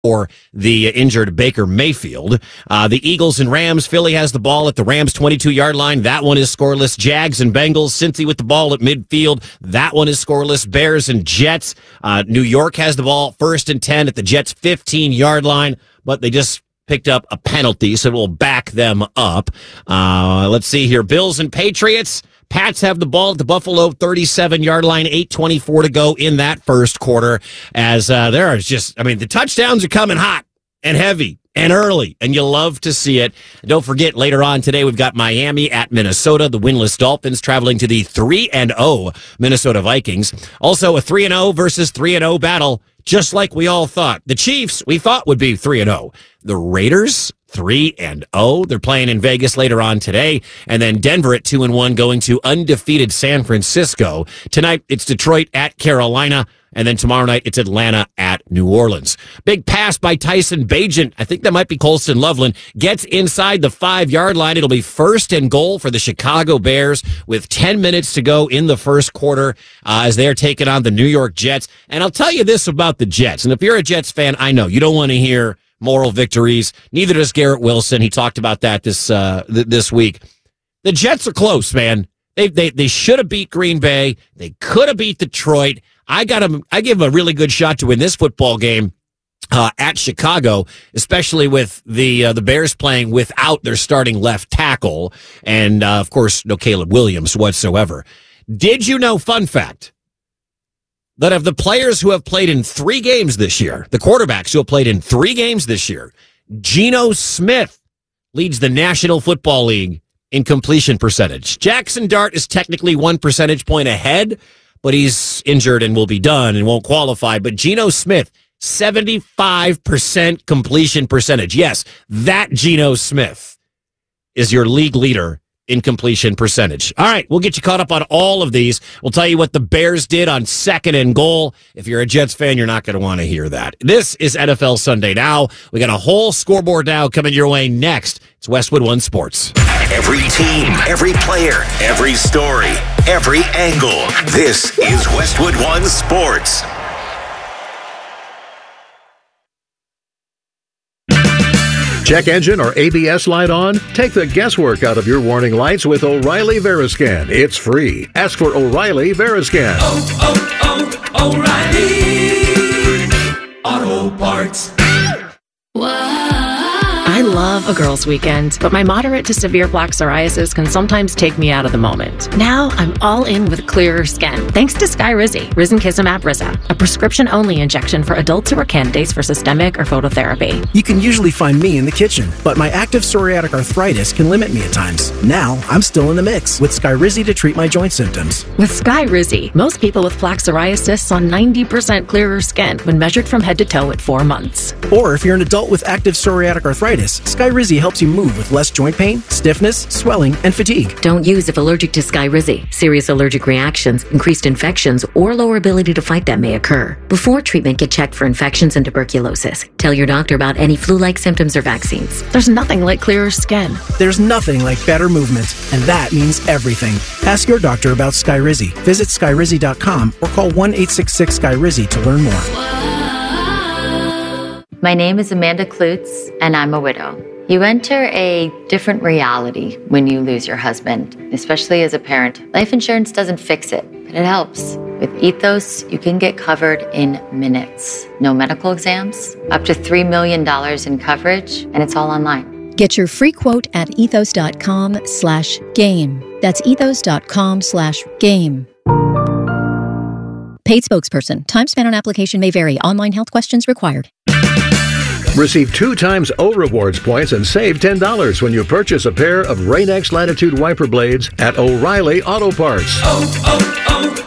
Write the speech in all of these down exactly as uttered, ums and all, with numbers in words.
for the injured Baker Mayfield. Uh, the Eagles and Rams. Philly has the ball at the Rams' twenty-two-yard line. That one is scoreless. Jags and Bengals. Cincy with the ball at midfield. That one is scoreless. Bears and Jets. Uh, New York has the ball first and ten at the Jets' fifteen-yard line, but they just picked up a penalty, so it will back them up. Uh, let's see here. Bills and Patriots. Pats have the ball at the Buffalo thirty-seven-yard line, eight twenty-four to go in that first quarter. As uh, there are just, I mean, the touchdowns are coming hot and heavy and early, and you love to see it. Don't forget, later on today, we've got Miami at Minnesota, the winless Dolphins traveling to the three and oh Minnesota Vikings. Also, a three and oh versus three and oh battle, just like we all thought. The Chiefs, we thought would be three and oh. The Raiders, three and oh. They're playing in Vegas later on today. And then Denver at two and one going to undefeated San Francisco. Tonight, it's Detroit at Carolina. And then tomorrow night, it's Atlanta at New Orleans. Big pass by Tyson Bagent. I think that might be Colston Loveland. Gets inside the five-yard line. It'll be first and goal for the Chicago Bears with ten minutes to go in the first quarter uh, as they're taking on the New York Jets. And I'll tell you this about the Jets. And if you're a Jets fan, I know you don't want to hear moral victories. Neither does Garrett Wilson. He talked about that this uh, th- this week. The Jets are close, man. They they they should have beat Green Bay. They could have beat Detroit. I got them. I give them a really good shot to win this football game uh, at Chicago, especially with the uh, the Bears playing without their starting left tackle, and uh, of course, no Caleb Williams whatsoever. Did you know? Fun fact: that of the players who have played in three games this year, the quarterbacks who have played in three games this year, Geno Smith leads the National Football League in completion percentage. Jackson Dart is technically one percentage point ahead, but he's injured and will be done and won't qualify. But Geno Smith, seventy-five percent completion percentage. Yes, that Geno Smith is your league leader in completion percentage. All right, we'll get you caught up on all of these. We'll tell you what the Bears did on second and goal. If you're a Jets fan, you're not going to want to hear that. This is N F L Sunday Now. We got a whole scoreboard now coming your way next. It's Westwood One Sports. Every team, every player, every story, every angle. This is Westwood One Sports. Check engine or A B S light on? Take the guesswork out of your warning lights with O'Reilly Veriscan. It's free. Ask for O'Reilly Veriscan. Oh, oh, oh, O'Reilly Auto Parts. I love a girls' weekend, but my moderate to severe plaque psoriasis can sometimes take me out of the moment. Now I'm all in with clearer skin, thanks to Skyrizi, Risankizumab Riza, a prescription-only injection for adults who are candidates for systemic or phototherapy. You can usually find me in the kitchen, but my active psoriatic arthritis can limit me at times. Now I'm still in the mix with Skyrizi to treat my joint symptoms. With Skyrizi, most people with plaque psoriasis saw ninety percent clearer skin when measured from head to toe at four months. Or if you're an adult with active psoriatic arthritis, Skyrizi helps you move with less joint pain, stiffness, swelling, and fatigue. Don't use if allergic to Skyrizi. Serious allergic reactions, increased infections, or lower ability to fight them may occur. Before treatment, get checked for infections and tuberculosis. Tell your doctor about any flu-like symptoms or vaccines. There's nothing like clearer skin. There's nothing like better movement, and that means everything. Ask your doctor about Skyrizi. Visit Skyrizi dot com or call one eight six six Skyrizi to learn more. My name is Amanda Klutz, and I'm a widow. You enter a different reality when you lose your husband, especially as a parent. Life insurance doesn't fix it, but it helps. With Ethos, you can get covered in minutes. No medical exams, up to three million dollars in coverage, and it's all online. Get your free quote at ethos dot com slash game. That's ethos dot com slash game. Paid spokesperson. Time spent on application may vary. Online health questions required. Receive two times O Rewards points and save ten dollars when you purchase a pair of Rain-X Latitude wiper blades at O'Reilly Auto Parts. Oh,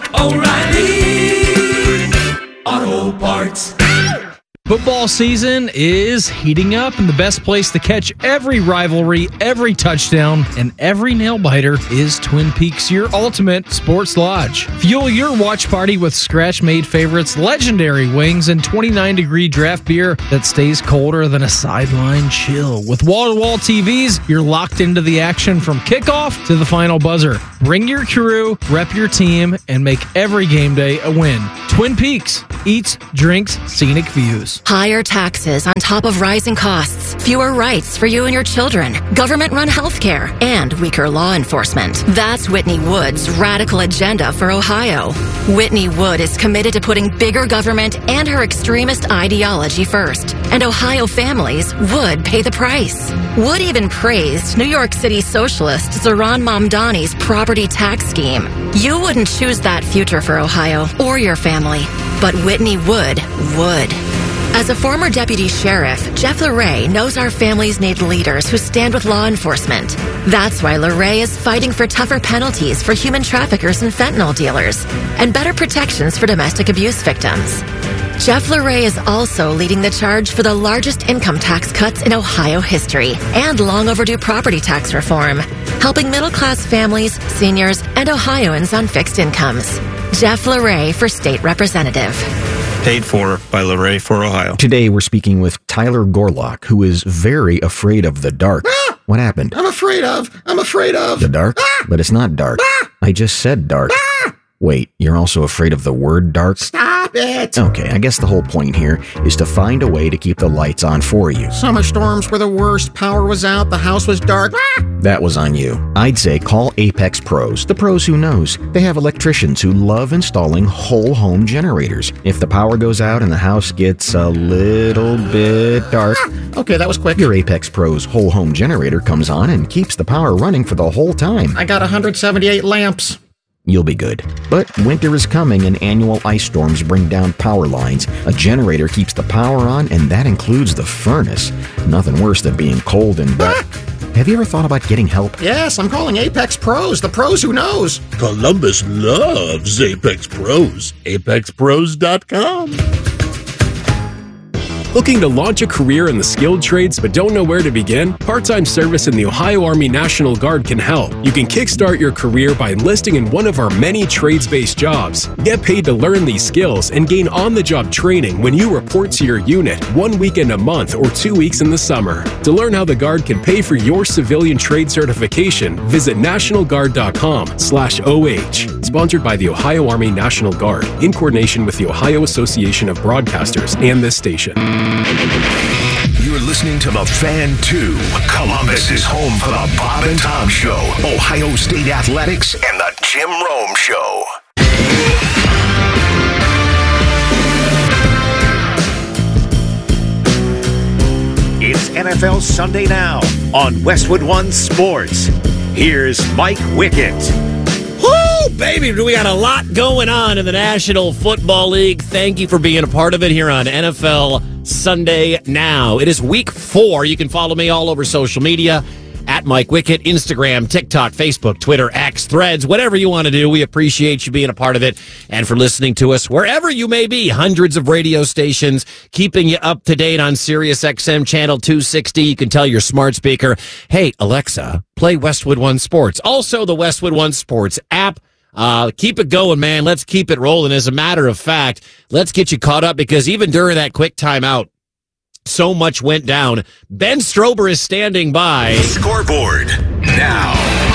oh, oh, O'Reilly Auto Parts. Football season is heating up, and the best place to catch every rivalry, every touchdown, and every nail-biter is Twin Peaks, your ultimate sports lodge. Fuel your watch party with scratch-made favorites, legendary wings, and twenty-nine degree draft beer that stays colder than a sideline chill. With wall-to-wall T Vs, you're locked into the action from kickoff to the final buzzer. Bring your crew, rep your team, and make every game day a win. Twin Peaks, eats, drinks, scenic views. bills. Higher taxes on top of rising costs, fewer rights for you and your children, government-run healthcare, and weaker law enforcement. That's Whitney Wood's radical agenda for Ohio. Whitney Wood is committed to putting bigger government and her extremist ideology first, and Ohio families would pay the price. Wood even praised New York City socialist Zohran Mamdani's property tax scheme. You wouldn't choose that future for Ohio or your family, but Whitney Wood would. As a former deputy sheriff, Jeff LaRae knows our families need leaders who stand with law enforcement. That's why LaRae is fighting for tougher penalties for human traffickers and fentanyl dealers, and better protections for domestic abuse victims. Jeff LaRae is also leading the charge for the largest income tax cuts in Ohio history and long overdue property tax reform, helping middle-class families, seniors, and Ohioans on fixed incomes. Jeff LaRae for state representative. Paid for by LaRae for Ohio. Today we're speaking with Tyler Gorlock, who is very afraid of the dark. Ah! What happened? I'm afraid of. I'm afraid of. The dark? Ah! But it's not dark. Ah! I just said dark. Ah! Wait, you're also afraid of the word dark? Stop it! Okay, I guess the whole point here is to find a way to keep the lights on for you. Summer storms were the worst. Power was out. The house was dark. Ah! That was on you. I'd say call Apex Pros, the pros who knows. They have electricians who love installing whole home generators. If the power goes out and the house gets a little bit dark, ah! Okay, that was quick. Your Apex Pros whole home generator comes on and keeps the power running for the whole time. I got one hundred seventy-eight lamps. You'll be good. But winter is coming and annual ice storms bring down power lines. A generator keeps the power on, and that includes the furnace. Nothing worse than being cold and wet. Have you ever thought about getting help? Yes, I'm calling Apex Pros, the pros who knows. Columbus loves Apex Pros. apex pros dot com. Looking to launch a career in the skilled trades but don't know where to begin? Part-time service in the Ohio Army National Guard can help. You can kickstart your career by enlisting in one of our many trades-based jobs. Get paid to learn these skills and gain on-the-job training when you report to your unit one weekend a month or two weeks in the summer. To learn how the Guard can pay for your civilian trade certification, visit national guard dot com slash O H. Sponsored by the Ohio Army National Guard in coordination with the Ohio Association of Broadcasters and this station. You're listening to The Fan two. Columbus is home for the Bob and Tom Show, Ohio State Athletics, and the Jim Rome Show. It's N F L Sunday Now on Westwood One Sports. Here's Mike Wickett. Woo, baby, we got a lot going on in the National Football League. Thank you for being a part of it here on N F L Sunday Now. It is week four. You can follow me all over social media at Mike Wickett, Instagram, TikTok, Facebook, Twitter, X, Threads, whatever you want to do. We appreciate you being a part of it and for listening to us wherever you may be. Hundreds of radio stations keeping you up to date on Sirius X M channel two sixty. You can tell your smart speaker, hey, Alexa, play Westwood One Sports. Also, the Westwood One Sports app. Uh, keep it going, man. Let's keep it rolling. As a matter of fact, let's get you caught up because even during that quick timeout, so much went down. Ben Strober is standing by. Scoreboard now.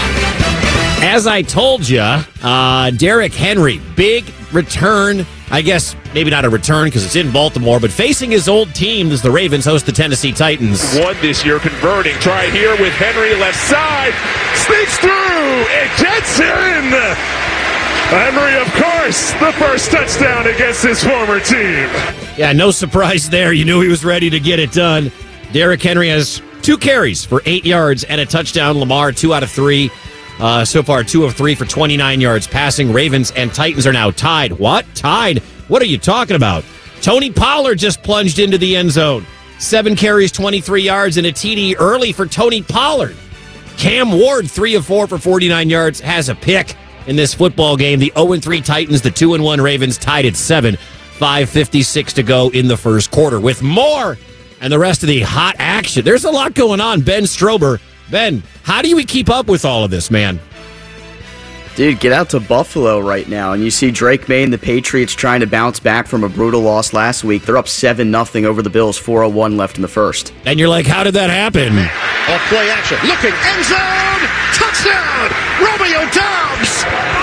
As I told you, uh, Derrick Henry, big return. I guess maybe not a return because it's in Baltimore, but facing his old team as the Ravens host the Tennessee Titans. One this year converting. Try here with Henry left side. Sneaks through. It gets in. Henry, of course, the first touchdown against his former team. Yeah, no surprise there. You knew he was ready to get it done. Derrick Henry has two carries for eight yards and a touchdown. Lamar, two out of three. Uh, so far, two of three for twenty-nine yards passing. Ravens and Titans are now tied. What? Tied? What are you talking about? Tony Pollard just plunged into the end zone. Seven carries, twenty-three yards, and a T D early for Tony Pollard. Cam Ward, three of four for forty-nine yards, has a pick in this football game. The oh and three Titans, the two and one Ravens tied at seven. five fifty-six to go in the first quarter. With more and the rest of the hot action, there's a lot going on. Ben Strober. Ben, how do we keep up with all of this, man? Dude, get out to Buffalo right now, and you see Drake May and the Patriots trying to bounce back from a brutal loss last week. They're up seven nothing over the Bills, four oh one left in the first. And you're like, how did that happen? Off play action. Looking. End zone. Touchdown. Romeo Doubs.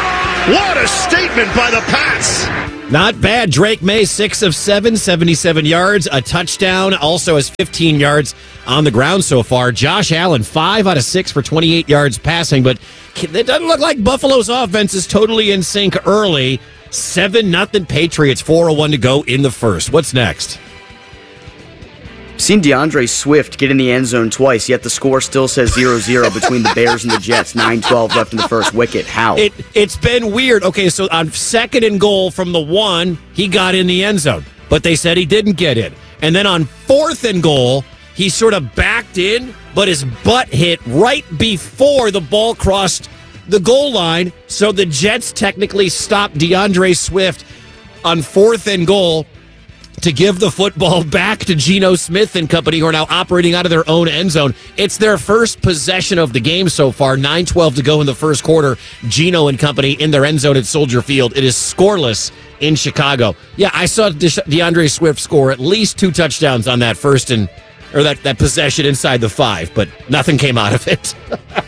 What a statement by the Pats. Not bad. Drake May, six of seven, seventy-seven yards, a touchdown, also has fifteen yards on the ground so far. Josh Allen, five out of six for twenty-eight yards passing, but it doesn't look like Buffalo's offense is totally in sync early. seven nothing Patriots, four oh one to go in the first. What's next? Seen DeAndre Swift get in the end zone twice, yet the score still says zero zero between the Bears and the Jets. nine twelve left in the first. Wicket, how? It, it's been weird. Okay, so on second and goal from the one, he got in the end zone, but they said he didn't get in. And then on fourth and goal, he sort of backed in, but his butt hit right before the ball crossed the goal line. So the Jets technically stopped DeAndre Swift on fourth and goal to give the football back to Geno Smith and company, who are now operating out of their own end zone. It's their first possession of the game so far. nine twelve to go in the first quarter. Geno and company in their end zone at Soldier Field. It is scoreless in Chicago. Yeah, I saw De- DeAndre Swift score at least two touchdowns on that first and or that, that possession inside the five, but nothing came out of it.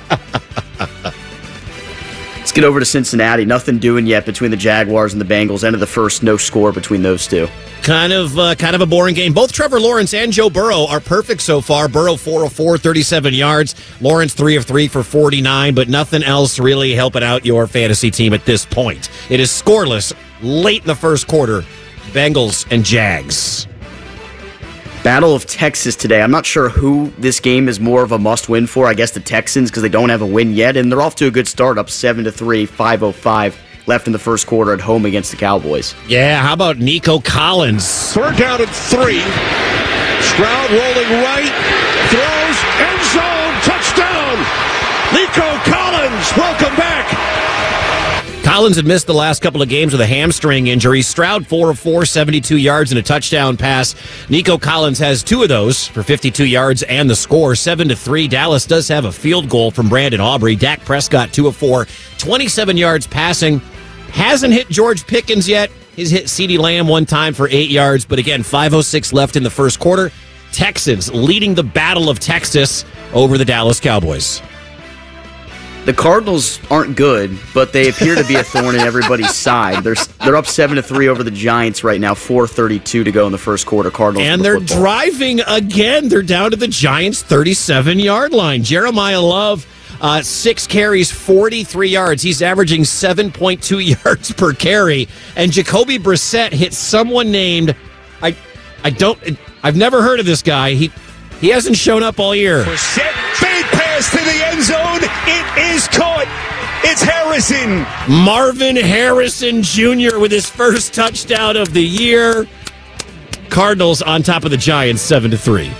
Let's get over to Cincinnati. Nothing doing yet between the Jaguars and the Bengals. End of the first, no score between those two. Kind of uh, kind of a boring game. Both Trevor Lawrence and Joe Burrow are perfect so far. Burrow four of four, thirty-seven yards. Lawrence three of three for forty-nine, but nothing else really helping out your fantasy team at this point. It is scoreless late in the first quarter. Bengals and Jags. Battle of Texas today. I'm not sure who this game is more of a must-win for. I guess the Texans, because they don't have a win yet, and they're off to a good start, up seven to three, five oh five left in the first quarter at home against the Cowboys. Yeah, how about Nico Collins? Third down and three. Stroud rolling right, throws, end zone, touchdown. Nico Collins, welcome back. Collins had missed the last couple of games with a hamstring injury. Stroud, four of four, seventy-two yards and a touchdown pass. Nico Collins has two of those for fifty-two yards and the score, seven to three. Dallas does have a field goal from Brandon Aubrey. Dak Prescott, two of four, twenty-seven yards passing. Hasn't hit George Pickens yet. He's hit CeeDee Lamb one time for eight yards, but again, five oh six left in the first quarter. Texans leading the Battle of Texas over the Dallas Cowboys. The Cardinals aren't good, but they appear to be a thorn in everybody's side. They're they're up seven to three over the Giants right now. four thirty-two to go in the first quarter. Cardinals, and they're football. driving again. They're down to the Giants' thirty-seven yard line. Jeremiah Love, uh, six carries, forty-three yards. He's averaging seven point two yards per carry. And Jacoby Brissett hit someone named I I don't I've never heard of this guy. He he hasn't shown up all year. Brissett, fade pass to the end zone. It is caught. It's Harrison. Marvin Harrison Junior with his first touchdown of the year. Cardinals on top of the Giants, seven to three.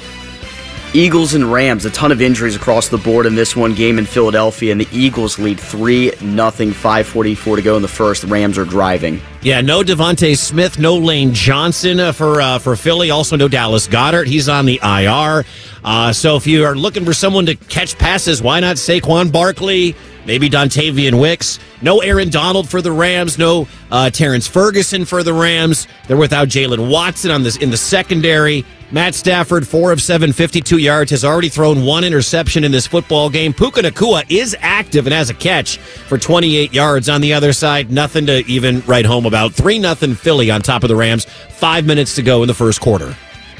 Eagles and Rams, a ton of injuries across the board in this one game in Philadelphia, and the Eagles lead three nothing, five forty-four to go in the first. The Rams are driving. Yeah, no Devontae Smith, no Lane Johnson uh, for uh, for Philly. Also no Dallas Goedert. He's on the I R. Uh, so if you are looking for someone to catch passes, why not Saquon Barkley? Maybe Dontavian Wicks. No Aaron Donald for the Rams. No uh, Terrence Ferguson for the Rams. They're without Jalen Watson on this in the secondary. Matt Stafford, four of seven, fifty-two yards, has already thrown one interception in this football game. Puka Nacua is active and has a catch for twenty-eight yards. On the other side, nothing to even write home about. three nothing Philly on top of the Rams. Five minutes to go in the first quarter.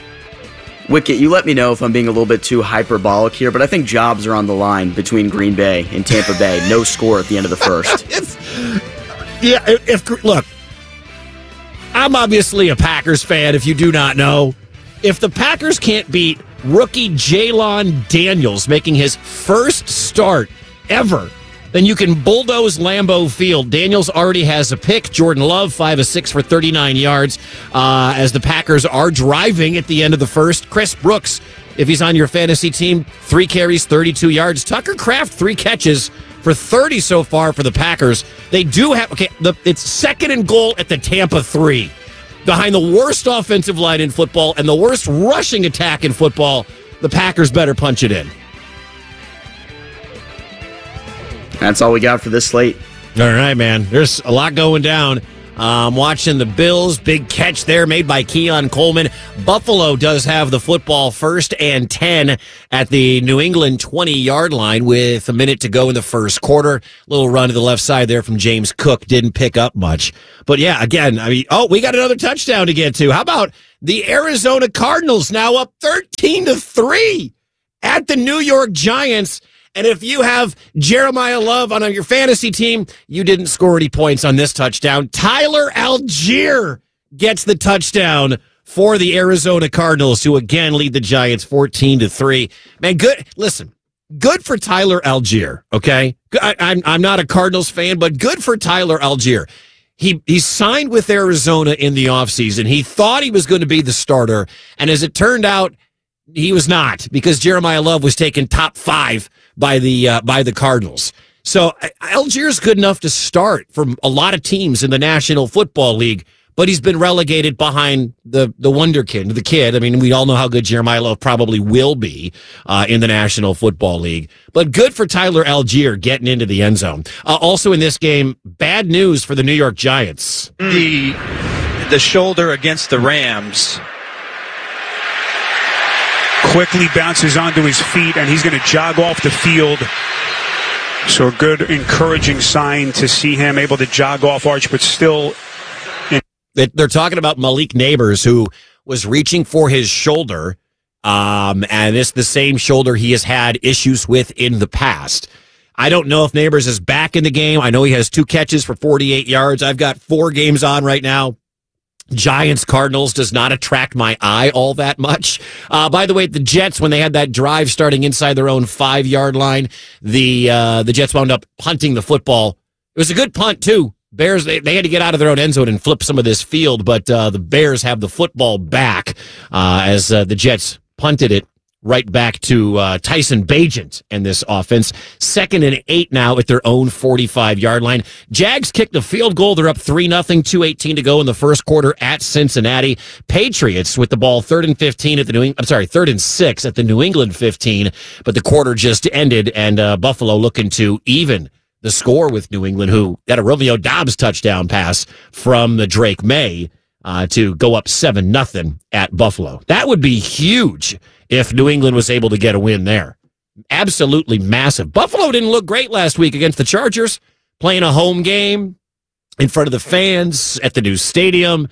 Wicket, you let me know if I'm being a little bit too hyperbolic here, but I think jobs are on the line between Green Bay and Tampa Bay. No score at the end of the first. if, yeah, if look, I'm obviously a Packers fan, if you do not know. If the Packers can't beat rookie Jalon Daniels making his first start ever, then you can bulldoze Lambeau Field. Daniels already has a pick. Jordan Love, five of six for thirty-nine yards uh, as the Packers are driving at the end of the first. Chris Brooks, if he's on your fantasy team, three carries, thirty-two yards. Tucker Kraft, three catches for thirty so far for the Packers. They do have, okay, the, it's second and goal at the Tampa three. Behind the worst offensive line in football and the worst rushing attack in football, the Packers better punch it in. That's all we got for this slate. All right, man. There's a lot going down. Um, watching the Bills, big catch there made by Keon Coleman. Buffalo does have the football first and ten at the New England twenty-yard line with a minute to go in the first quarter. Little run to the left side there from James Cook. Didn't pick up much. But yeah, again, I mean, oh, we got another touchdown to get to. How about the Arizona Cardinals now up thirteen to three at the New York Giants? And if you have Jeremiah Love on your fantasy team, you didn't score any points on this touchdown. Tyler Algier gets the touchdown for the Arizona Cardinals, who again lead the Giants fourteen to three. Man, good. Listen, good for Tyler Algier, okay? I, I'm, I'm not a Cardinals fan, but good for Tyler Algier. He he signed with Arizona in the offseason. He thought he was going to be the starter, and as it turned out, he was not, because Jeremiah Love was taken top five by the uh, by the Cardinals. So Algier's good enough to start for a lot of teams in the National Football League, but he's been relegated behind the the wonderkid, the kid. I mean, we all know how good Jeremiah Love probably will be uh, in the National Football League. But good for Tyler Algier getting into the end zone. Uh, also in this game, bad news for the New York Giants. The the shoulder against the Rams. Quickly bounces onto his feet, and he's going to jog off the field. So a good, encouraging sign to see him able to jog off Arch, but still. In- They're talking about Malik Neighbors, who was reaching for his shoulder, um, and it's the same shoulder he has had issues with in the past. I don't know if Neighbors is back in the game. I know he has two catches for forty-eight yards. I've got four games on right now. Giants Cardinals does not attract my eye all that much. Uh, by the way, the Jets, when they had that drive starting inside their own five yard line, the uh, the Jets wound up punting the football. It was a good punt too. Bears, they, they had to get out of their own end zone and flip some of this field, but uh, the Bears have the football back uh, as uh, the Jets punted it right back to uh, Tyson Bagent and this offense. Second and eight now at their own forty-five yard line. Jags kicked a field goal. They're up three nothing, two eighteen to go in the first quarter at Cincinnati. Patriots with the ball third and fifteen at the New England, I'm sorry, third and six at the New England fifteen, but the quarter just ended, and uh, Buffalo looking to even the score with New England, who got a Romeo Doubs touchdown pass from the Drake May uh, to go up seven nothing at Buffalo. That would be huge if New England was able to get a win there. Absolutely massive. Buffalo didn't look great last week against the Chargers, playing a home game in front of the fans at the new stadium.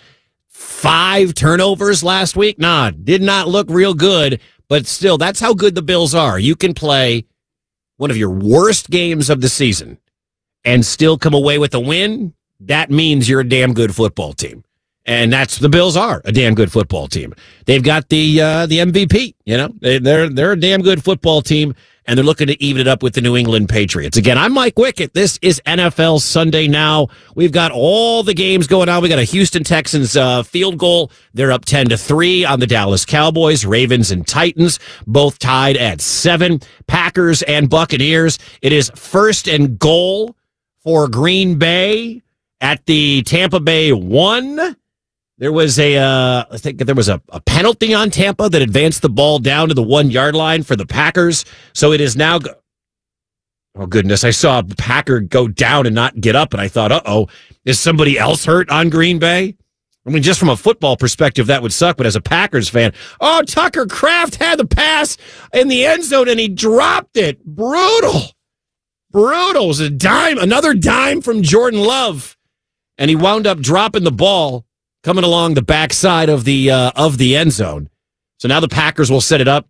Five turnovers last week. Nah, did not look real good, but still, that's how good the Bills are. You can play one of your worst games of the season and still come away with a win. That means you're a damn good football team. And that's the Bills are a damn good football team. They've got the uh, the M V P. You know, they, they're they're a damn good football team, and they're looking to even it up with the New England Patriots. Again, I'm Mike Wickett. This is N F L Sunday Now. We've got all the games going on. We got a Houston Texans uh, field goal. They're up ten to three on the Dallas Cowboys. Ravens and Titans both tied at seven. Packers and Buccaneers. It is first and goal for Green Bay at the Tampa Bay one. There was a, uh, I think there was a, a penalty on Tampa that advanced the ball down to the one yard line for the Packers. So it is now, go- oh goodness, I saw a Packer go down and not get up, and I thought, uh-oh, is somebody else hurt on Green Bay? I mean, just from a football perspective, that would suck, but as a Packers fan, oh, Tucker Kraft had the pass in the end zone, and he dropped it. Brutal. Brutal. It was a dime, another dime from Jordan Love, and he wound up dropping the ball coming along the backside of the uh, of the end zone. So now the Packers will set it up.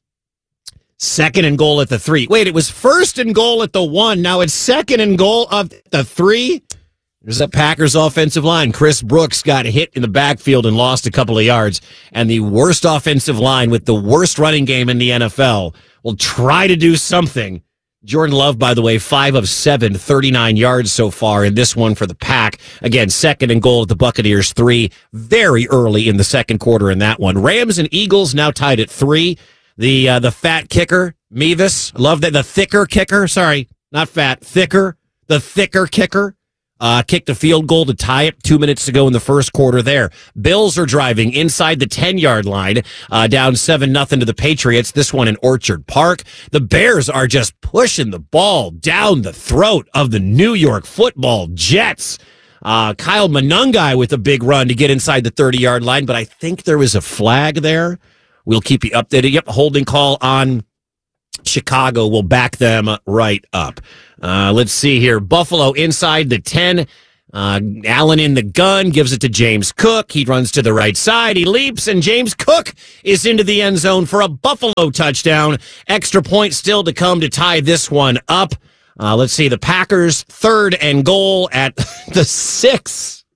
Second and goal at the three. Wait, it was first and goal at the one. Now it's second and goal of the three. There's that Packers offensive line. Chris Brooks got hit in the backfield and lost a couple of yards. And the worst offensive line with the worst running game in the N F L will try to do something. Jordan Love, by the way, five of seven, thirty-nine yards so far in this one for the Pack. Again, second and goal at the Buccaneers three, very early in the second quarter in that one. Rams and Eagles now tied at three. The uh, the fat kicker, Mevis, love that. The thicker kicker, sorry, not fat, thicker. The thicker kicker uh, kicked a field goal to tie it two minutes to go in the first quarter there. Bills are driving inside the ten-yard line, uh, down seven nothing to the Patriots, this one in Orchard Park. The Bears are just pushing the ball down the throat of the New York Football Jets. Uh, Kyle Monangai with a big run to get inside the thirty-yard line, but I think there was a flag there. We'll keep you updated. Yep, holding call on Chicago. Will back them right up. Uh, let's see here. Buffalo inside the ten. Uh, Allen in the gun, gives it to James Cook. He runs to the right side. He leaps, and James Cook is into the end zone for a Buffalo touchdown. Extra point still to come to tie this one up. Uh, let's see. The Packers third and goal at the six.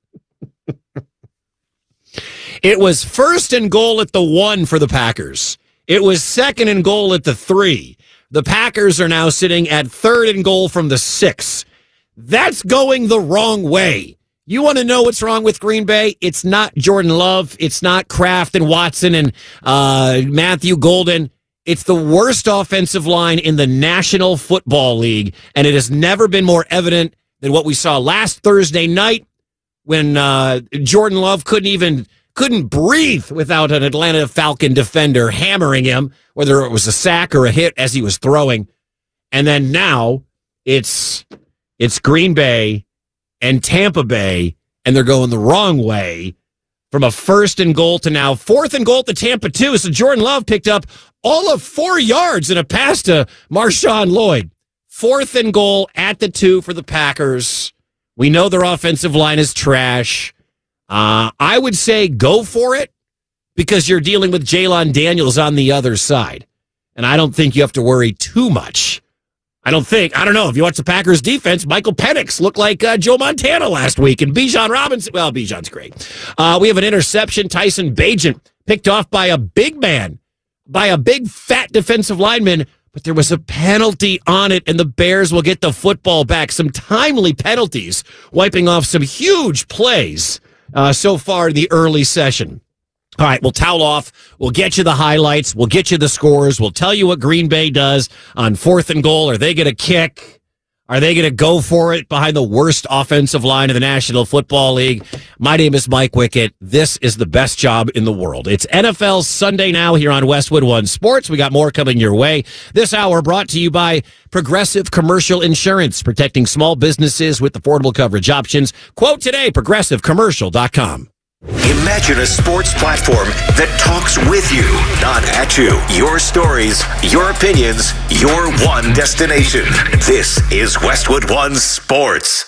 It was first and goal at the one for the Packers. It was second and goal at the three. The Packers are now sitting at third and goal from the six. That's going the wrong way. You want to know what's wrong with Green Bay? It's not Jordan Love. It's not Kraft and Watson and uh, Matthew Golden. It's the worst offensive line in the National Football League, and it has never been more evident than what we saw last Thursday night when uh, Jordan Love couldn't even couldn't breathe without an Atlanta Falcon defender hammering him, whether it was a sack or a hit as he was throwing. And then now it's... It's Green Bay and Tampa Bay, and they're going the wrong way from a first and goal to now fourth and goal to Tampa two. So Jordan Love picked up all of four yards in a pass to Marshawn Lloyd. Fourth and goal at the two for the Packers. We know their offensive line is trash. Uh, I would say go for it because you're dealing with Jalen Daniels on the other side. And I don't think you have to worry too much. I don't think, I don't know, if you watch the Packers defense, Michael Penix looked like uh, Joe Montana last week, and Bijan Robinson, well, Bijan's great. Uh, we have an interception. Tyson Bagent picked off by a big man, by a big fat defensive lineman, but there was a penalty on it, and the Bears will get the football back. Some timely penalties, wiping off some huge plays uh, so far in the early session. All right, we'll towel off. We'll get you the highlights. We'll get you the scores. We'll tell you what Green Bay does on fourth and goal. Are they going to kick? Are they going to go for it behind the worst offensive line in the National Football League? My name is Mike Wickett. This is the best job in the world. It's N F L Sunday now here on Westwood One Sports. We got more coming your way. This hour brought to you by Progressive Commercial Insurance, protecting small businesses with affordable coverage options. Quote today, progressive commercial dot com. Imagine a sports platform that talks with you, not at you. Your stories, your opinions, your one destination. This is Westwood One Sports.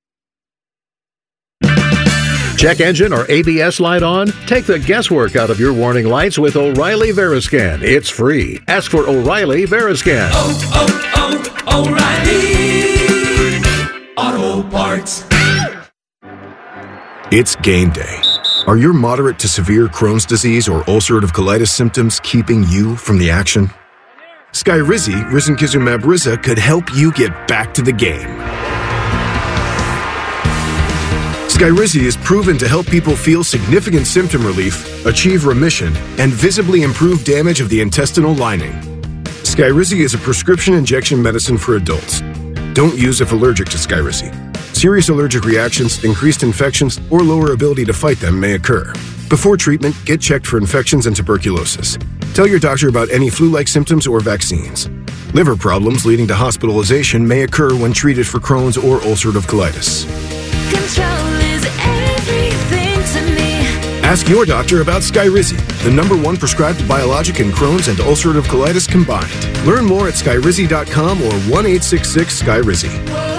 Check engine or A B S light on? Take the guesswork out of your warning lights with O'Reilly Veriscan. It's free. Ask for O'Reilly Veriscan. Oh, oh, oh, O'Reilly Auto Parts. It's game day. Are your moderate to severe Crohn's disease or ulcerative colitis symptoms keeping you from the action? Skyrizi, risankizumab Riza, could help you get back to the game. Skyrizi is proven to help people feel significant symptom relief, achieve remission, and visibly improve damage of the intestinal lining. Skyrizi is a prescription injection medicine for adults. Don't use if allergic to Skyrizi. Serious allergic reactions, increased infections, or lower ability to fight them may occur. Before treatment, get checked for infections and tuberculosis. Tell your doctor about any flu-like symptoms or vaccines. Liver problems leading to hospitalization may occur when treated for Crohn's or ulcerative colitis. Control is everything to me. Ask your doctor about Skyrizi, the number one prescribed biologic in Crohn's and ulcerative colitis combined. Learn more at skyrizi dot com or one eight six six Skyrizi.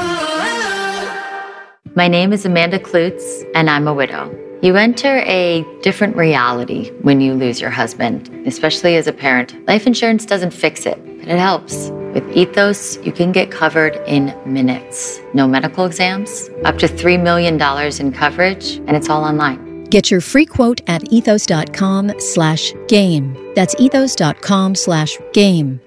My name is Amanda Klutz, and I'm a widow. You enter a different reality when you lose your husband, especially as a parent. Life insurance doesn't fix it, but it helps. With Ethos, you can get covered in minutes. No medical exams, up to three million dollars in coverage, and it's all online. Get your free quote at ethos.com slash game. That's ethos.com slash game.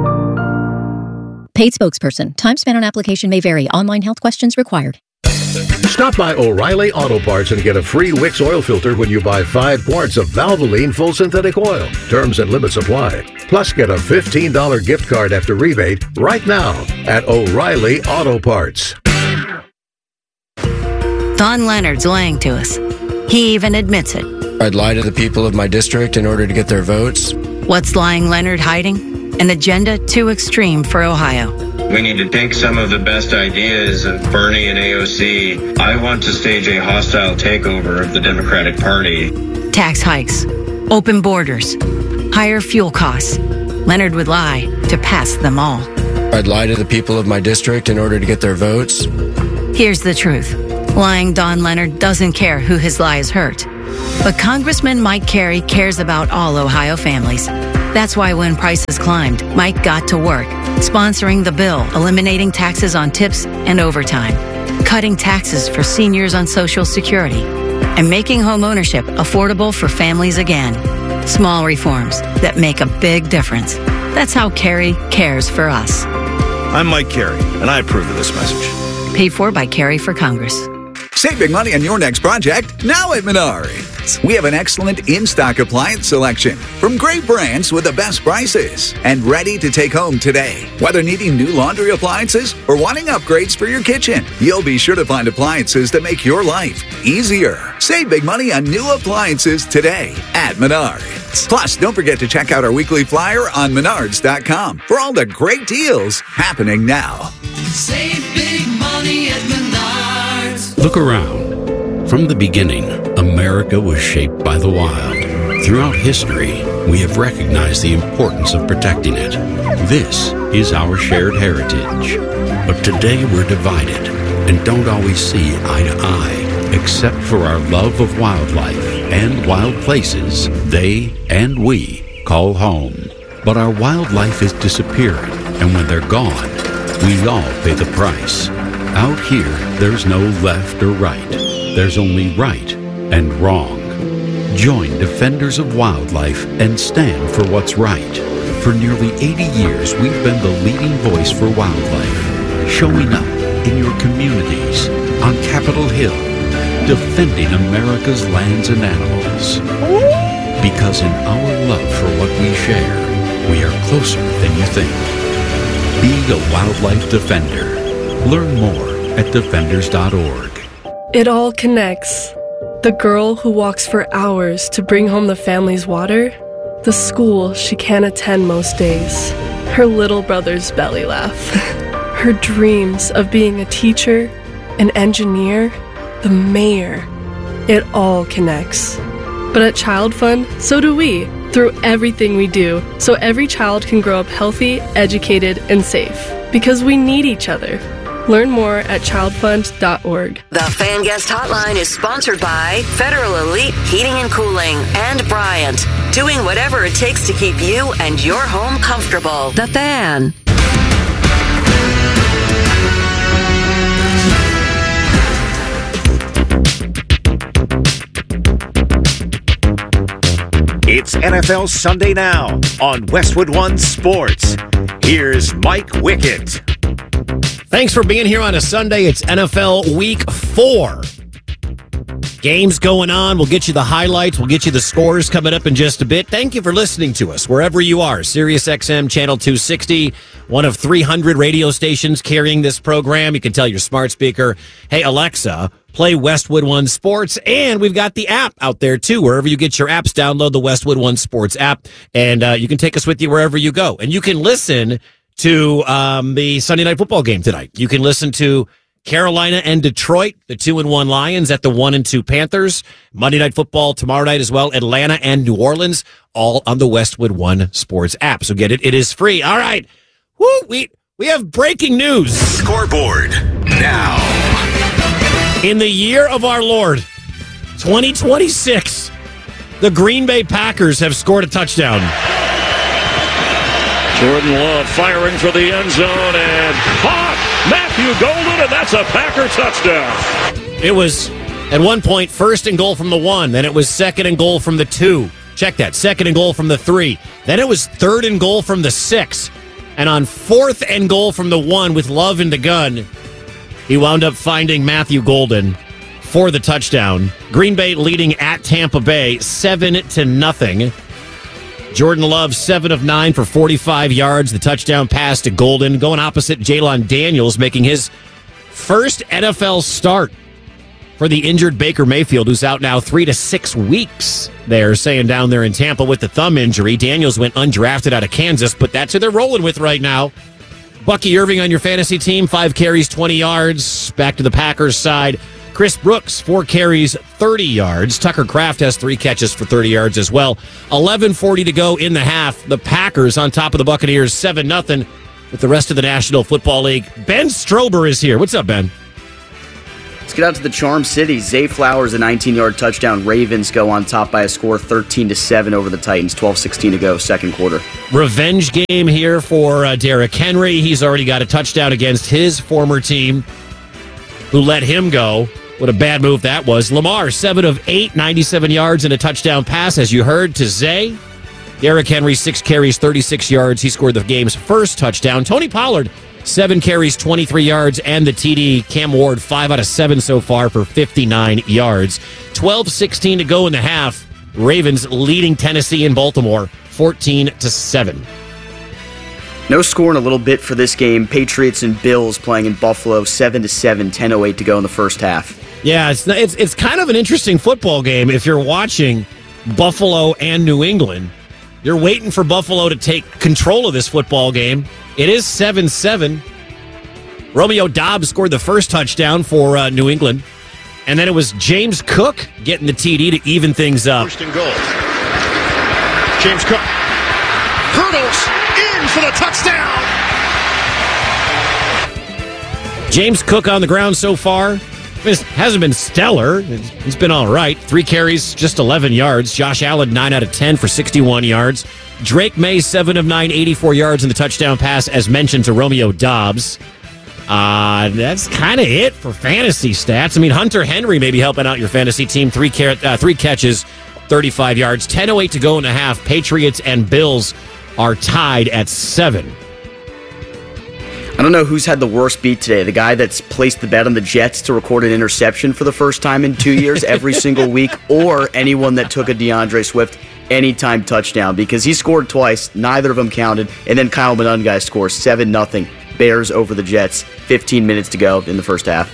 Paid spokesperson. Time spent on application may vary. Online health questions required. Stop by O'Reilly Auto Parts and get a free Wix oil filter when you buy five quarts of Valvoline full synthetic oil. Terms and limits apply. Plus, get a fifteen dollars gift card after rebate right now at O'Reilly Auto Parts. Don Leonard's lying to us. He even admits it. I'd lie to the people of my district in order to get their votes. What's lying Leonard hiding? An agenda too extreme for Ohio. We need to take some of the best ideas of Bernie and A O C. I want to stage a hostile takeover of the Democratic Party. Tax hikes, open borders, higher fuel costs. Leonard would lie to pass them all. I'd lie to the people of my district in order to get their votes. Here's the truth. Lying Don Leonard doesn't care who his lies hurt. But Congressman Mike Carey cares about all Ohio families. That's why when prices climbed, Mike got to work, sponsoring the bill, eliminating taxes on tips and overtime, cutting taxes for seniors on Social Security, and making home ownership affordable for families again. Small reforms that make a big difference. That's how Carey cares for us. I'm Mike Carey, and I approve of this message. Paid for by Carey for Congress. Save big money on your next project now at Menards. We have an excellent in-stock appliance selection from great brands with the best prices and ready to take home today. Whether needing new laundry appliances or wanting upgrades for your kitchen, you'll be sure to find appliances that make your life easier. Save big money on new appliances today at Menards. Plus, don't forget to check out our weekly flyer on menards dot com for all the great deals happening now. Save big money at Menards. Look around. From the beginning, America was shaped by the wild. Throughout history, we have recognized the importance of protecting it. This is our shared heritage. But today we're divided and don't always see eye to eye, except for our love of wildlife and wild places they and we call home. But our wildlife is disappearing, and when they're gone, we all pay the price. Out here, there's no left or right. There's only right and wrong. Join Defenders of Wildlife and stand for what's right. For nearly eighty years, we've been the leading voice for wildlife, showing up in your communities, on Capitol Hill, defending America's lands and animals. Because in our love for what we share, we are closer than you think. Be a wildlife defender. Learn more at defenders dot org. It all connects. The girl who walks for hours to bring home the family's water, the school she can't attend most days, her little brother's belly laugh, her dreams of being a teacher, an engineer, the mayor. It all connects. But at Child Fund, so do we, through everything we do, so every child can grow up healthy, educated, and safe. Because we need each other. Learn more at child fund dot org. The Fan Guest Hotline is sponsored by Federal Elite Heating and Cooling and Bryant, doing whatever it takes to keep you and your home comfortable. The Fan. It's N F L Sunday Now on Westwood One Sports. Here's Mike Wickett. Thanks for being here on a Sunday. It's N F L Week four. Games going on. We'll get you the highlights. We'll get you the scores coming up in just a bit. Thank you for listening to us wherever you are. Sirius X M Channel two sixty, one of three hundred radio stations carrying this program. You can tell your smart speaker, hey, Alexa, play Westwood One Sports. And we've got the app out there, too. Wherever you get your apps, download the Westwood One Sports app. And uh, you can take us with you wherever you go. And you can listen to um, the Sunday Night Football game tonight. You can listen to Carolina and Detroit, the two and one Lions at the one and two Panthers. Monday Night Football tomorrow night as well. Atlanta and New Orleans, all on the Westwood One Sports app. So get it. It is free. All right. Woo, we, we have breaking news. Scoreboard now. In the year of our Lord, twenty twenty-six, the Green Bay Packers have scored a touchdown. Jordan Love firing for the end zone and caught Matthew Golden, and that's a Packer touchdown. It was at one point first and goal from the one, then it was second and goal from the two. Check that, second and goal from the three. Then it was third and goal from the six. And on fourth and goal from the one with Love in the gun, he wound up finding Matthew Golden for the touchdown. Green Bay leading at Tampa Bay seven to nothing. Jordan Love, seven of nine for forty-five yards. The touchdown pass to Golden. Going opposite Jalen Daniels, making his first N F L start for the injured Baker Mayfield, who's out now three to six weeks. They're saying down there in Tampa with the thumb injury. Daniels went undrafted out of Kansas, but that's who they're rolling with right now. Bucky Irving on your fantasy team, five carries, twenty yards. Back to the Packers side. Chris Brooks, four carries, thirty yards. Tucker Kraft has three catches for thirty yards as well. eleven forty to go in the half. The Packers on top of the Buccaneers, seven nothing with the rest of the National Football League. Ben Strober is here. What's up, Ben? Let's get out to the Charm City. Zay Flowers, a nineteen-yard touchdown. Ravens go on top by a score thirteen to seven over the Titans. twelve sixteen to go, second quarter. Revenge game here for uh, Derrick Henry. He's already got a touchdown against his former team, who let him go. What a bad move that was. Lamar, seven of eight, ninety-seven yards and a touchdown pass, as you heard, to Zay. Derrick Henry, six carries, thirty-six yards. He scored the game's first touchdown. Tony Pollard, seven carries, twenty-three yards, and the T D. Cam Ward, five out of seven so far for fifty-nine yards. twelve sixteen to go in the half. Ravens leading Tennessee and Baltimore, fourteen to seven. No score in a little bit for this game. Patriots and Bills playing in Buffalo, seven to seven, ten oh eight to go in the first half. Yeah, it's it's it's kind of an interesting football game if you're watching Buffalo and New England. You're waiting for Buffalo to take control of this football game. It is seven seven. Romeo Doubs scored the first touchdown for uh, New England. And then it was James Cook getting the T D to even things up. First and goal. James Cook hurdles in for the touchdown. James Cook on the ground so far. It hasn't been stellar. It's, it's been all right. Three carries, just eleven yards. Josh Allen, nine out of ten for sixty-one yards. Drake May, seven of nine, eighty-four yards in the touchdown pass, as mentioned, to Romeo Doubs. Uh, that's kind of it for fantasy stats. I mean, Hunter Henry may be helping out your fantasy team. Three, car- uh, three catches, thirty-five yards. ten oh eight to go in the half. Patriots and Bills are tied at seven. I don't know who's had the worst beat today. The guy that's placed the bet on the Jets to record an interception for the first time in two years every single week, or anyone that took a DeAndre Swift anytime touchdown, because he scored twice. Neither of them counted. And then Kyle Monangai scores seven nothing. Bears over the Jets. fifteen minutes to go in the first half.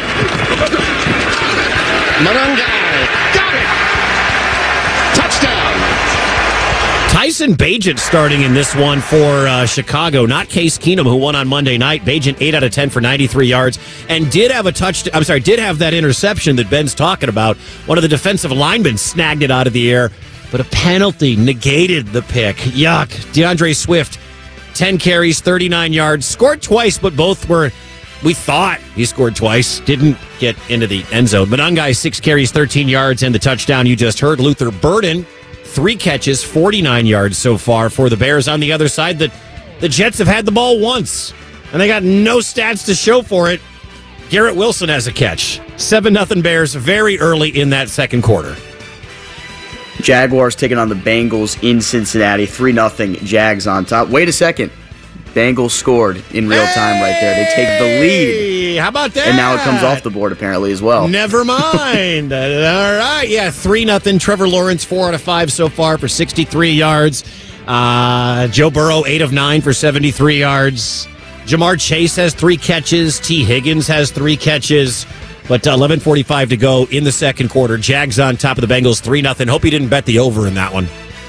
Monangai got it. Touchdown. Tyson Bagent starting in this one for uh, Chicago, not Case Keenum, who won on Monday night. Bagent eight out of ten for ninety-three yards, and did have a touch. I'm sorry, did have that interception that Ben's talking about. One of the defensive linemen snagged it out of the air, but a penalty negated the pick. Yuck. DeAndre Swift, ten carries, thirty-nine yards, scored twice, but both were. We thought he scored twice, didn't get into the end zone. Monangai, six carries, thirteen yards, and the touchdown you just heard. Luther Burden, three catches, forty-nine yards so far for the Bears. On the other side, the, the Jets have had the ball once, and they got no stats to show for it. Garrett Wilson has a catch. seven nothing Bears very early in that second quarter. Jaguars taking on the Bengals in Cincinnati. three nothing. Jags on top. Wait a second. Bengals scored in real time right there. They take the lead. How about that? And now it comes off the board apparently as well. Never mind. All right. Yeah, three nothing. Trevor Lawrence, four out of five so far for sixty-three yards. Uh, Joe Burrow, eight of nine for seventy-three yards. Jamar Chase has three catches. T. Higgins has three catches. But uh, eleven forty-five to go in the second quarter. Jags on top of the Bengals, three nothing. Hope you didn't bet the over in that one.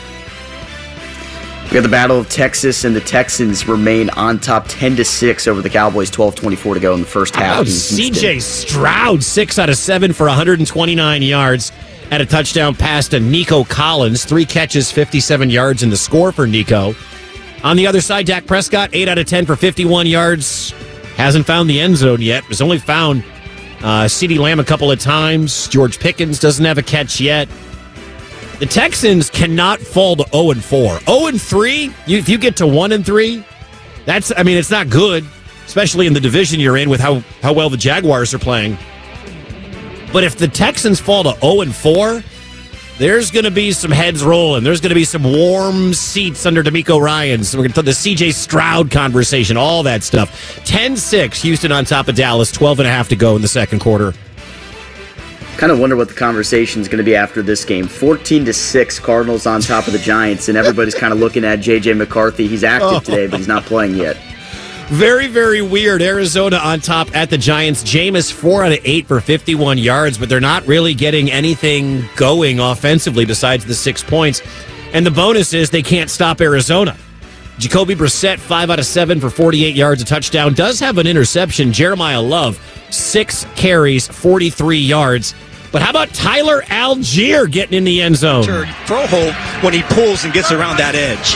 We got the Battle of Texas, and the Texans remain on top ten to six over the Cowboys, twelve twenty-four to go in the first half. Oh, C J Stroud, six out of seven for one hundred twenty-nine yards. Had a touchdown pass to Nico Collins. Three catches, fifty-seven yards in the score for Nico. On the other side, Dak Prescott, eight out of ten for fifty-one yards. Hasn't found the end zone yet. Has only found uh, CeeDee Lamb a couple of times. George Pickens doesn't have a catch yet. The Texans cannot fall to oh and four. oh and three, you, if you get to one and three, that's, I mean, it's not good, especially in the division you're in with how, how well the Jaguars are playing. But if the Texans fall to oh and four, there's going to be some heads rolling. There's going to be some warm seats under DeMeco Ryans. We're going to talk the C J Stroud conversation, all that stuff. ten six, Houston on top of Dallas, twelve and a half to go in the second quarter. Kind of wonder what the conversation is going to be after this game. fourteen to six, Cardinals on top of the Giants, and everybody's kind of looking at J J McCarthy. He's active oh. today, but he's not playing yet. Very, very weird. Arizona on top at the Giants. Jameis, four out of eight for fifty-one yards, but they're not really getting anything going offensively besides the six points. And the bonus is they can't stop Arizona. Jacoby Brissett, five out of seven for forty-eight yards, a touchdown. Does have an interception. Jeremiah Love, six carries, forty-three yards. But how about Tyler Algier getting in the end zone? Throw hole when he pulls and gets around that edge.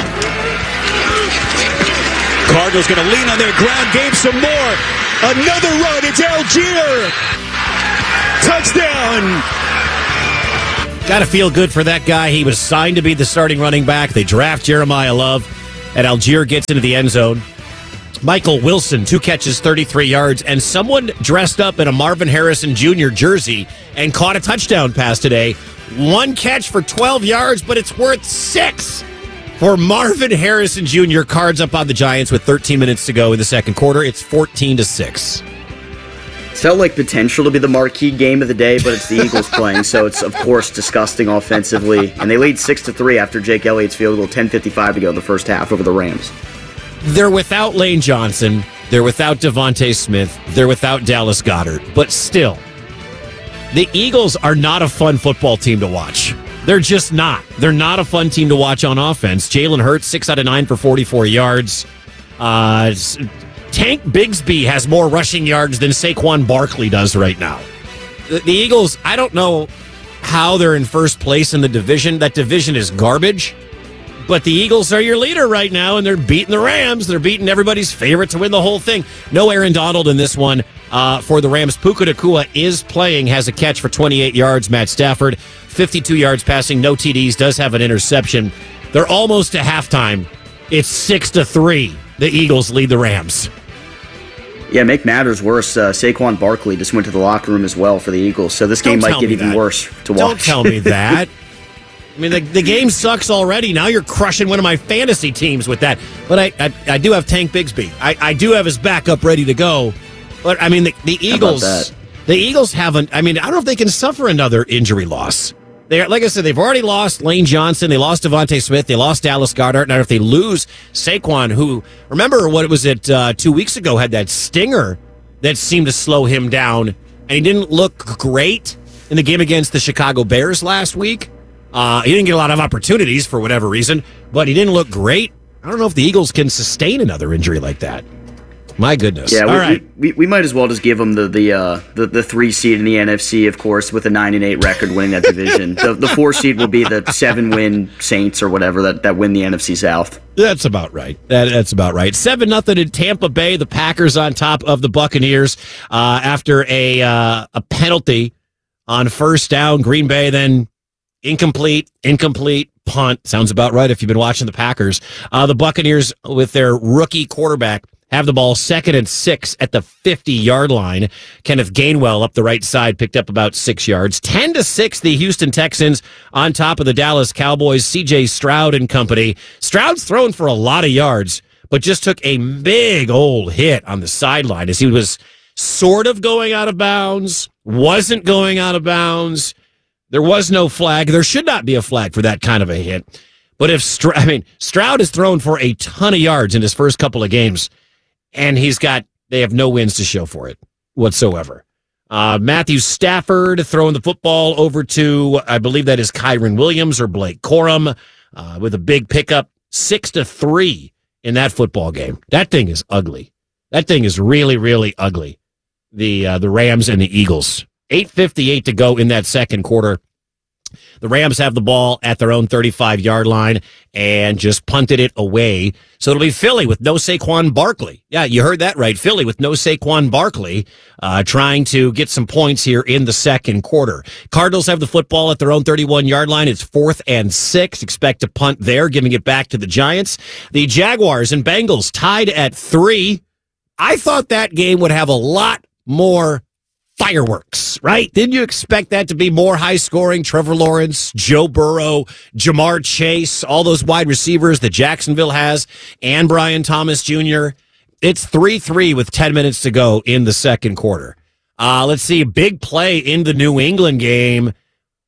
Cardinals going to lean on their ground game some more. Another run. It's Algier. Touchdown. Got to feel good for that guy. He was signed to be the starting running back. They draft Jeremiah Love, and Algier gets into the end zone. Michael Wilson, two catches, thirty-three yards, and someone dressed up in a Marvin Harrison Junior jersey and caught a touchdown pass today. One catch for twelve yards, but it's worth six for Marvin Harrison Junior Cards up on the Giants with thirteen minutes to go in the second quarter. It's fourteen to six. It felt like potential to be the marquee game of the day, but it's the Eagles playing, so it's, of course, disgusting offensively. And they lead six to three after Jake Elliott's field goal, ten fifty-five to go in the first half over the Rams. They're without Lane Johnson. They're without Devontae Smith. They're without Dallas Goedert. But still, the Eagles are not a fun football team to watch. They're just not. They're not a fun team to watch on offense. Jalen Hurts, six out of nine for forty-four yards. Uh, Tank Bigsby has more rushing yards than Saquon Barkley does right now. The, the Eagles, I don't know how they're in first place in the division. That division is garbage. But the Eagles are your leader right now, and they're beating the Rams. They're beating everybody's favorite to win the whole thing. No Aaron Donald in this one uh, for the Rams. Puka Nacua is playing, has a catch for twenty-eight yards. Matt Stafford, fifty-two yards passing, no T Ds, does have an interception. They're almost to halftime. It's six to three. The Eagles lead the Rams. Yeah, make matters worse. Uh, Saquon Barkley just went to the locker room as well for the Eagles, so this game Don't might get even that. worse to watch. Don't tell me that. I mean, the, the game sucks already. Now you're crushing one of my fantasy teams with that. But I I, I do have Tank Bigsby. I, I do have his backup ready to go. But, I mean, the, the Eagles the Eagles haven't, I mean, I don't know if they can suffer another injury loss. They're, like I said, they've already lost Lane Johnson. They lost Devontae Smith. They lost Dallas Goedert. Now, if they lose Saquon, who, remember what was it uh, two weeks ago, had that stinger that seemed to slow him down. And he didn't look great in the game against the Chicago Bears last week. Uh, he didn't get a lot of opportunities for whatever reason, but he didn't look great. I don't know if the Eagles can sustain another injury like that. My goodness. Yeah, All we, right. we, we might as well just give them the the, uh, the the three seed in the N F C, of course, with a nine and eight record winning that division. the the four seed will be the seven win Saints or whatever that, that win the N F C South. That's about right. That, that's about right. Seven nothing in Tampa Bay. The Packers on top of the Buccaneers uh, after a uh, a penalty on first down. Green Bay then incomplete, incomplete. Punt. Sounds about right if you've been watching the Packers. Uh, the Buccaneers, with their rookie quarterback, have the ball second and six at the fifty-yard line. Kenneth Gainwell up the right side picked up about six yards. ten to six, the Houston Texans on top of the Dallas Cowboys. C J Stroud and company. Stroud's thrown for a lot of yards, but just took a big old hit on the sideline as he was sort of going out of bounds, wasn't going out of bounds. There was no flag. There should not be a flag for that kind of a hit. But if Stroud, I mean, Stroud has thrown for a ton of yards in his first couple of games, and he's got, they have no wins to show for it whatsoever. Uh, Matthew Stafford throwing the football over to, I believe that is Kyron Williams or Blake Corum, uh, with a big pickup, six to three in that football game. That thing is ugly. That thing is really, really ugly. The uh, the Rams and the Eagles. eight fifty-eight to go in that second quarter. The Rams have the ball at their own thirty-five-yard line and just punted it away. So it'll be Philly with no Saquon Barkley. Yeah, you heard that right. Philly with no Saquon Barkley uh, trying to get some points here in the second quarter. Cardinals have the football at their own thirty-one-yard line. It's fourth and six. Expect to punt there, giving it back to the Giants. The Jaguars and Bengals tied at three. I thought that game would have a lot more fireworks, right? Didn't you expect that to be more high scoring? Trevor Lawrence, Joe Burrow, Jamar Chase, all those wide receivers that Jacksonville has, and Brian Thomas Junior It's three three with ten minutes to go in the second quarter. Uh, let's see, big play in the New England game.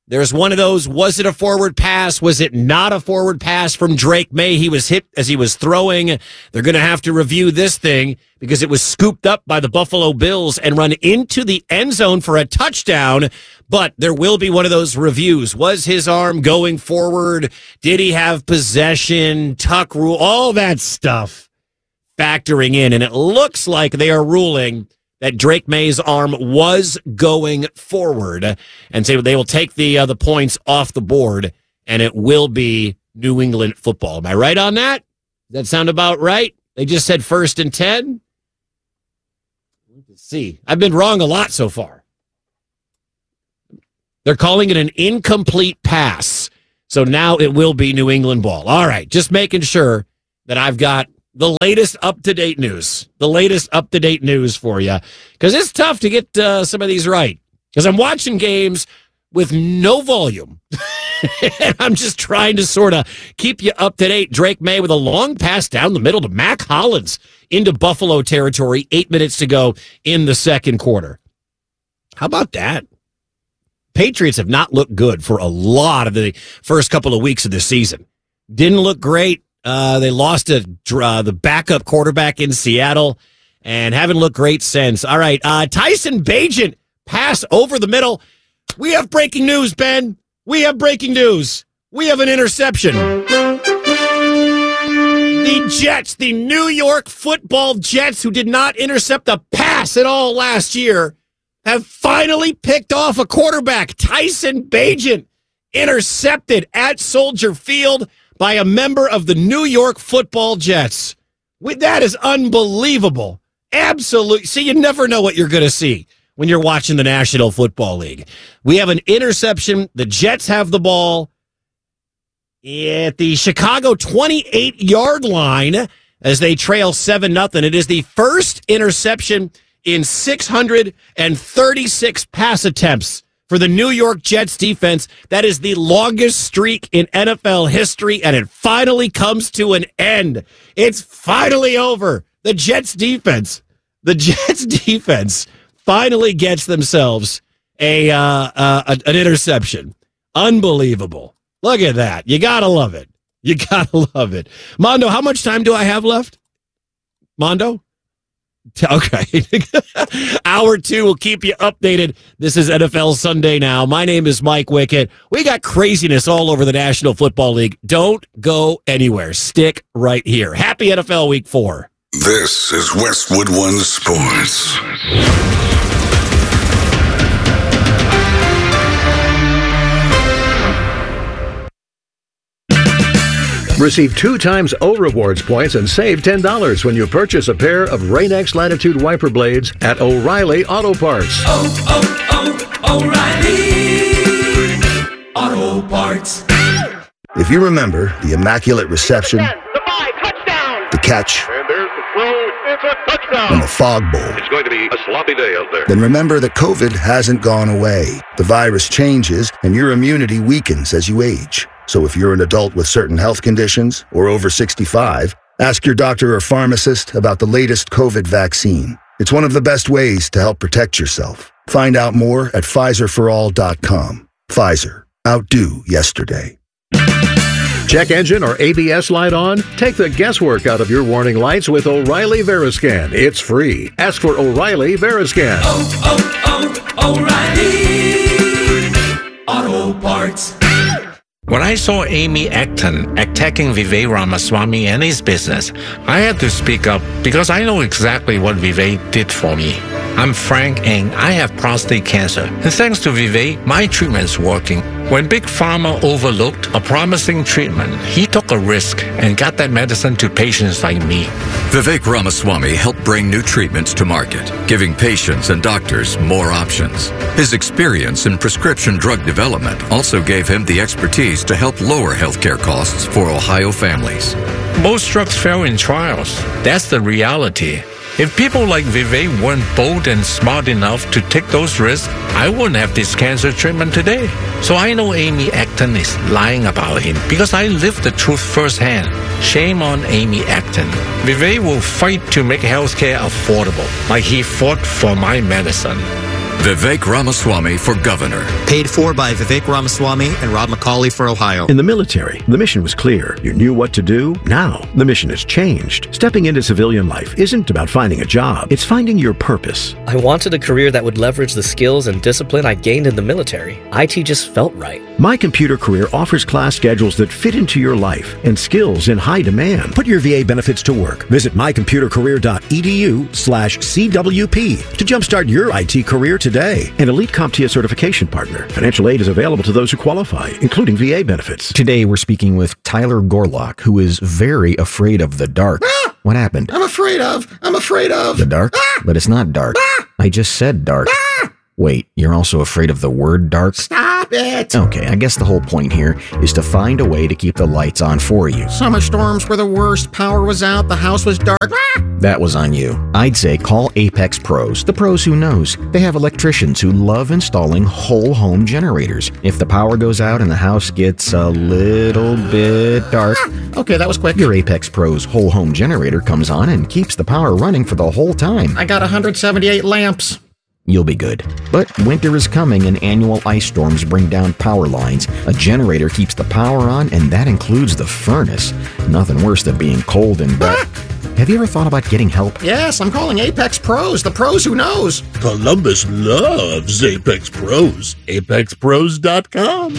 There's one of those, was it a forward pass? Was it not a forward pass from Drake May? He was hit as he was throwing. They're going to have to review this thing because it was scooped up by the Buffalo Bills and run into the end zone for a touchdown. But there will be one of those reviews. Was his arm going forward? Did he have possession? Tuck rule, all that stuff factoring in. And it looks like they are ruling that Drake May's arm was going forward, and so they will take the uh, the points off the board, and it will be New England football. Am I right on that? Does that sound about right? They just said first and ten? Let's see. I've been wrong a lot so far. They're calling it an incomplete pass, so now it will be New England ball. All right, just making sure that I've got the latest up-to-date news. The latest up-to-date news for you. Because it's tough to get uh, some of these right. Because I'm watching games with no volume. And I'm just trying to sort of keep you up-to-date. Drake May with a long pass down the middle to Mac Hollins into Buffalo territory. Eight minutes to go in the second quarter. How about that? Patriots have not looked good for a lot of the first couple of weeks of the season. Didn't look great. Uh, they lost a, uh, the backup quarterback in Seattle and haven't looked great since. All right, uh, Tyson Bagent pass over the middle. We have breaking news, Ben. We have breaking news. We have an interception. The Jets, the New York Football Jets, who did not intercept a pass at all last year, have finally picked off a quarterback. Tyson Bagent intercepted at Soldier Field by a member of the New York Football Jets. That is unbelievable. Absolutely. See, you never know what you're going to see when you're watching the National Football League. We have an interception. The Jets have the ball at the Chicago twenty-eight-yard line as they trail seven nothing. It is the first interception in six hundred thirty-six pass attempts for the New York Jets defense. That is the longest streak in N F L history, and it finally comes to an end. It's finally over. The Jets defense, the Jets defense finally gets themselves a, uh, uh, an interception. Unbelievable. Look at that. You got to love it. You got to love it. Mondo, how much time do I have left? Mondo? Okay. Hour two will keep you updated. This is N F L Sunday Now. My name is Mike Wickett. We got craziness all over the National Football League. Don't go anywhere. Stick right here. Happy N F L Week four. This is Westwood One Sports. Receive two times O Rewards points and save ten dollars when you purchase a pair of Rain-X Latitude wiper blades at O'Reilly Auto Parts. Oh, oh, oh, O'Reilly Auto Parts. If you remember the immaculate reception, The five, touchdown! the catch, And there's the throw. It's a touchdown. and the fog bowl, It's going to be a sloppy day out there. then remember that COVID hasn't gone away. The virus changes and your immunity weakens as you age. So if you're an adult with certain health conditions or over sixty-five, ask your doctor or pharmacist about the latest COVID vaccine. It's one of the best ways to help protect yourself. Find out more at Pfizer for all dot com. Pfizer. Outdo yesterday. Check engine or A B S light on? Take the guesswork out of your warning lights with O'Reilly Veriscan. It's free. Ask for O'Reilly Veriscan. Oh, oh, oh, O'Reilly Auto Parts. When I saw Amy Acton attacking Vivek Ramaswamy and his business, I had to speak up because I know exactly what Vivek did for me. I'm Frank and I have prostate cancer. And thanks to Vivek, my treatment's working. When Big Pharma overlooked a promising treatment, he took a risk and got that medicine to patients like me. Vivek Ramaswamy helped bring new treatments to market, giving patients and doctors more options. His experience in prescription drug development also gave him the expertise to help lower healthcare costs for Ohio families. Most drugs fail in trials. That's the reality. If people like Vivek weren't bold and smart enough to take those risks, I wouldn't have this cancer treatment today. So I know Amy Acton is lying about him because I lived the truth firsthand. Shame on Amy Acton. Vivek will fight to make healthcare affordable, like he fought for my medicine. Vivek Ramaswamy for governor. Paid for by Vivek Ramaswamy and Rob McCauley for Ohio. In the military, the mission was clear. You knew what to do. Now, the mission has changed. Stepping into civilian life isn't about finding a job. It's finding your purpose. I wanted a career that would leverage the skills and discipline I gained in the military. I T just felt right. My Computer Career offers class schedules that fit into your life and skills in high demand. Put your V A benefits to work. Visit mycomputercareer.edu slash CWP to jumpstart your I T career today. An Elite CompTIA certification partner. Financial aid is available to those who qualify, including V A benefits. Today we're speaking with Tyler Gorlock, who is very afraid of the dark. Ah! What happened? I'm afraid of. I'm afraid of. The dark? Ah! But it's not dark. Ah! I just said dark. Ah! Wait, you're also afraid of the word dark? Stop it! Okay, I guess the whole point here is to find a way to keep the lights on for you. Summer storms were the worst. Power was out. The house was dark. Ah! That was on you. I'd say call Apex Pros, the pros who knows. They have electricians who love installing whole home generators. If the power goes out and the house gets a little bit dark, ah! Okay, that was quick. Your Apex Pros whole home generator comes on and keeps the power running for the whole time. I got one hundred seventy-eight lamps. You'll be good. But winter is coming and annual ice storms bring down power lines. A generator keeps the power on, and that includes the furnace. Nothing worse than being cold and wet. Have you ever thought about getting help? Yes, I'm calling Apex Pros, the pros who knows. Columbus loves Apex Pros. Apex Pros dot com.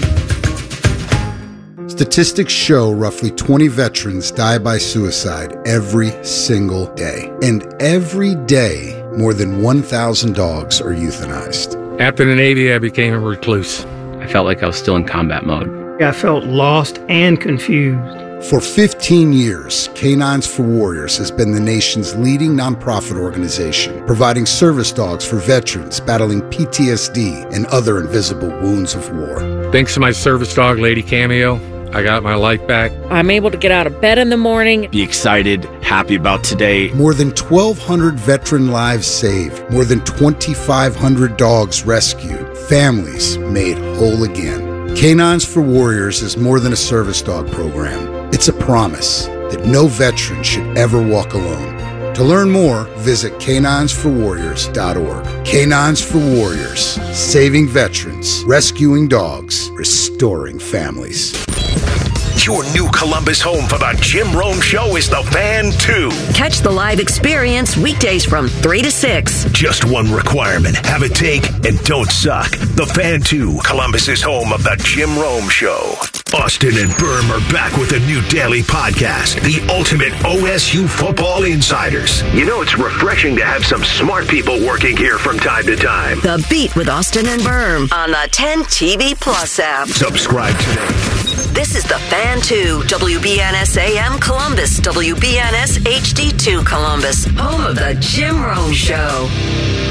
Statistics show roughly twenty veterans die by suicide every single day. And every day, more than one thousand dogs are euthanized. After the Navy, I became a recluse. I felt like I was still in combat mode. I felt lost and confused. For fifteen years, Canines for Warriors has been the nation's leading nonprofit organization, providing service dogs for veterans battling P T S D and other invisible wounds of war. Thanks to my service dog, Lady Cameo, I got my life back. I'm able to get out of bed in the morning. Be excited, happy about today. More than twelve hundred veteran lives saved. More than twenty-five hundred dogs rescued. Families made whole again. Canines for Warriors is more than a service dog program. It's a promise that no veteran should ever walk alone. To learn more, visit canines for warriors dot org. Canines for Warriors, saving veterans, rescuing dogs, restoring families. Your new Columbus home for the Jim Rome Show is The Fan two. Catch the live experience weekdays from three to six. Just one requirement. Have a take and don't suck. The Fan two, Columbus's home of the Jim Rome Show. Austin and Berm are back with a new daily podcast, The Ultimate O S U Football Insiders. You know, it's refreshing to have some smart people working here from time to time. The Beat with Austin and Berm on the ten T V Plus app. Subscribe today. This is The Fan two, W B N S A M Columbus, W B N S H D two Columbus, home of the Jim Rome Show.